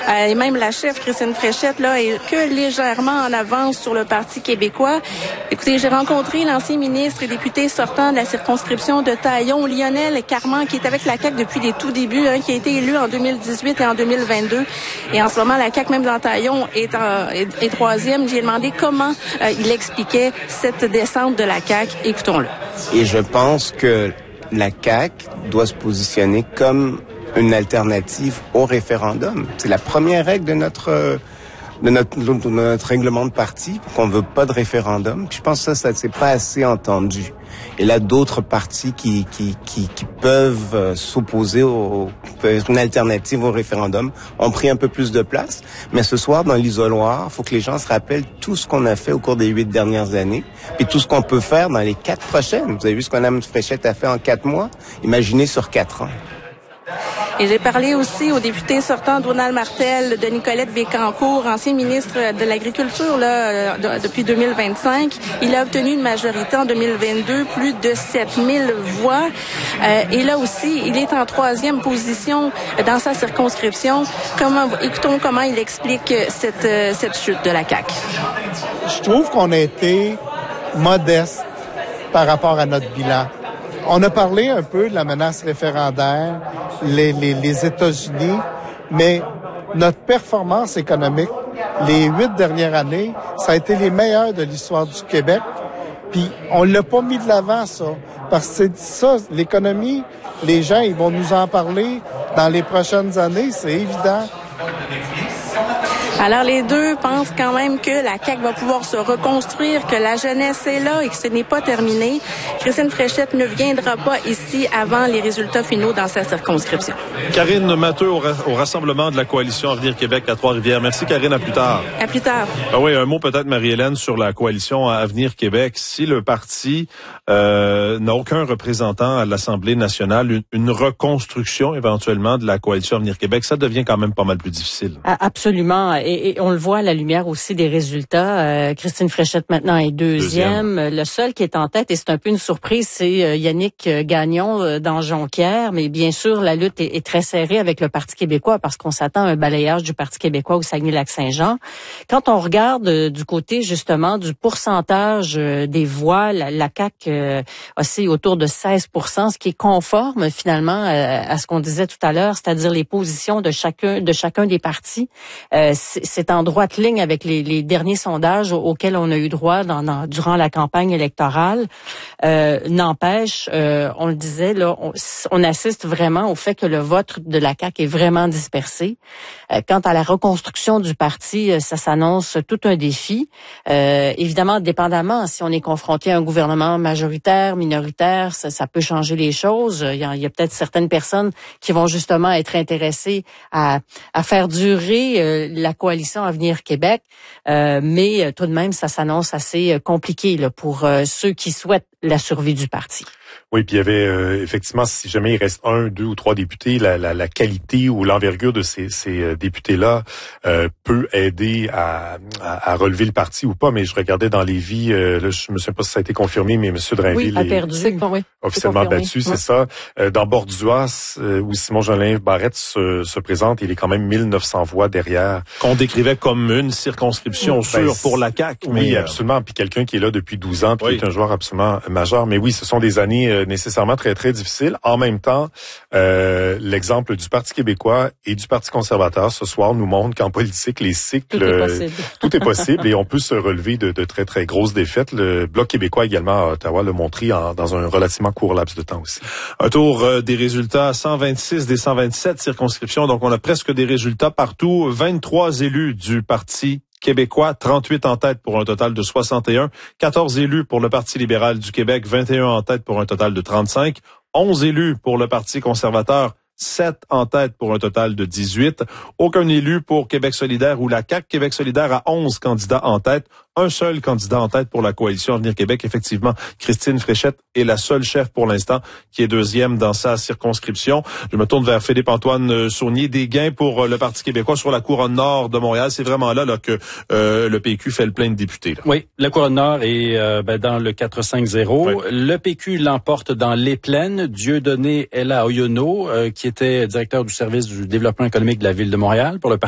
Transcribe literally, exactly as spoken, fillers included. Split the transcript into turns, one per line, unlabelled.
Euh, et même la chef, Christine Fréchette, là, est que légèrement en avance sur le Parti québécois. Écoutez, j'ai rencontré l'ancien ministre et député sortant de la circonscription de Taillon, Lionel Carman, qui est avec la C A Q depuis les tout débuts, hein, qui a été élu en deux mille dix-huit et en deux mille vingt-deux. Et en ce moment, la C A Q, même dans Taillon, est, en, est, est troisième. J'ai demandé comment euh, il expliquait cette descente de la C A Q. Écoutons-le.
Et je pense que la C A Q doit se positionner comme une alternative au référendum. C'est la première règle de notre de notre, de notre règlement de parti, qu'on veut pas de référendum. Puis je pense que ça, ça c'est pas assez entendu. Et là, d'autres partis qui qui qui, qui peuvent euh, s'opposer au peuvent être une alternative au référendum ont pris un peu plus de place. Mais ce soir, dans l'isoloir, il faut que les gens se rappellent tout ce qu'on a fait au cours des huit dernières années, puis tout ce qu'on peut faire dans les quatre prochaines. Vous avez vu ce que Mme Fréchette a fait en quatre mois? Imaginez sur quatre ans.
Et j'ai parlé aussi au député sortant Donald Martel de Nicolette Bécancour, ancien ministre de l'Agriculture là, de, depuis deux mille vingt-cinq. Il a obtenu une majorité en deux mille vingt-deux, plus de sept mille voix. Euh, et là aussi, il est en troisième position dans sa circonscription. Comment, écoutons comment il explique cette, cette chute de la C A Q.
Je trouve qu'on a été modeste par rapport à notre bilan. On a parlé un peu de la menace référendaire, les, les, les États-Unis, mais notre performance économique, les huit dernières années, ça a été les meilleures de l'histoire du Québec. Puis on l'a pas mis de l'avant, ça. Parce que c'est ça, l'économie, les gens, ils vont nous en parler dans les prochaines années, c'est évident.
Alors, les deux pensent quand même que la C A Q va pouvoir se reconstruire, que la jeunesse est là et que ce n'est pas terminé. Christine Fréchette ne viendra pas ici avant les résultats finaux dans sa circonscription.
Karine Matteux au, au rassemblement de la coalition Avenir Québec à Trois-Rivières. Merci, Karine. À plus tard.
À plus tard.
Ah oui, un mot peut-être, Marie-Hélène, sur la coalition Avenir Québec. Si le parti euh, n'a aucun représentant à l'Assemblée nationale, une, une reconstruction éventuellement de la coalition Avenir Québec, ça devient quand même pas mal plus difficile.
Absolument. Et, et on le voit à la lumière aussi des résultats. Euh, Christine Fréchette maintenant est deuxième. deuxième. Le seul qui est en tête, et c'est un peu une surprise, c'est euh, Yannick Gagnon euh, dans Jonquière. Mais bien sûr, la lutte est, est très serrée avec le Parti québécois parce qu'on s'attend à un balayage du Parti québécois au Saguenay-Lac-Saint-Jean. Quand on regarde euh, du côté justement du pourcentage euh, des voix, la, la C A Q euh, oscille autour de seize pour cent, ce qui est conforme finalement euh, à ce qu'on disait tout à l'heure, c'est-à-dire les positions de chacun de chacun des partis. Euh, c'est, c'est en droite ligne avec les, les derniers sondages auxquels on a eu droit dans, dans, durant la campagne électorale. Euh, n'empêche, euh, on le disait, là, on, on assiste vraiment au fait que le vote de la C A Q est vraiment dispersé. Euh, quant à la reconstruction du parti, ça s'annonce tout un défi. Euh, évidemment, dépendamment, si on est confronté à un gouvernement majoritaire, minoritaire, ça, ça peut changer les choses. Il y a, il y a peut-être certaines personnes qui vont justement être intéressées à, à faire durer euh, la coalition Avenir Québec, euh, mais tout de même, ça s'annonce assez compliqué là, pour euh, ceux qui souhaitent la survie du parti.
Oui, puis il y avait euh, effectivement, si jamais il reste un, deux ou trois députés, la, la, la qualité ou l'envergure de ces, ces euh, députés-là euh, peut aider à, à, à relever le parti ou pas. Mais je regardais dans les vies, euh, là, je me souviens pas si ça a été confirmé, mais M. Drainville
oui, a perdu.
est
bon, oui.
officiellement battu,
ouais.
c'est ça. Euh, dans Borduas, euh, où Simon-Jolin Barrette se, se présente, il est quand même mille neuf cents voix derrière.
Qu'on décrivait comme une circonscription
ben,
sûre pour la C A Q.
Oui,
mais,
absolument. Puis quelqu'un qui est là depuis douze ans, puis
oui.
qui est un joueur absolument majeur. Mais oui, ce sont des années euh, nécessairement très, très difficiles. En même temps, euh, l'exemple du Parti québécois et du Parti conservateur ce soir nous montre qu'en politique, les cycles...
Tout est possible.
Euh, tout est possible et on peut se relever de, de très, très grosses défaites. Le Bloc québécois également à Ottawa l'a montré en, dans un relativement court laps de temps aussi.
Un tour euh, des résultats, cent vingt-six des cent vingt-sept circonscriptions, donc on a presque des résultats partout. vingt-trois élus du Parti québécois, trente-huit en tête pour un total de soixante et un, quatorze élus pour le Parti libéral du Québec, vingt et un en tête pour un total de trente-cinq, onze élus pour le Parti conservateur, sept en tête pour un total de dix-huit. Aucun élu pour Québec solidaire ou la C A Q. Québec solidaire a onze candidats en tête. Un seul candidat en tête pour la coalition Avenir Québec. Effectivement, Christine Fréchette est la seule chef pour l'instant qui est deuxième dans sa circonscription. Je me tourne vers Philippe-Antoine Saunier. Des gains pour le Parti québécois sur la couronne nord de Montréal. C'est vraiment là, là que euh, le P Q fait le plein de députés. Là.
Oui, la couronne nord est euh, ben, dans le quatre cinq zéro. Oui. Le P Q l'emporte dans les plaines. Dieudonné Ella Oyono, euh, qui était directeur du service du développement économique de la ville de Montréal pour le Parti